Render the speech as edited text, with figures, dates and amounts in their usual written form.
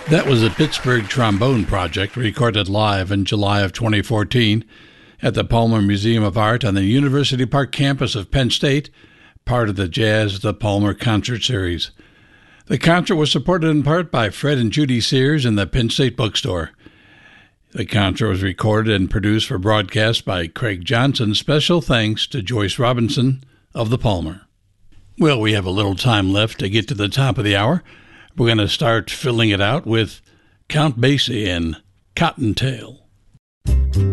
That was the Pittsburgh Trombone Project, recorded live in July of 2014 at the Palmer Museum of Art on the University Park campus of Penn State, part of the Jazz at the Palmer Concert Series. The concert was supported in part by Fred and Judy Sears and the Penn State Bookstore. The concert was recorded and produced for broadcast by Craig Johnson. Special thanks to Joyce Robinson of the Palmer. Well, we have a little time left to get to the top of the hour. We're going to start filling it out with Count Basie and Cottontail.